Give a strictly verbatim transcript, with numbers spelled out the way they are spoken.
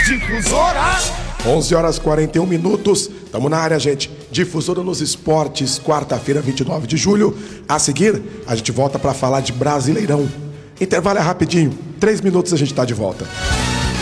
Difusora! onze horas e quarenta e um minutos. Tamo na área, gente. Difusora nos esportes, quarta-feira, vinte e nove de julho. A seguir, a gente volta pra falar de Brasileirão. Intervalo é rapidinho. Três minutos a gente tá de volta.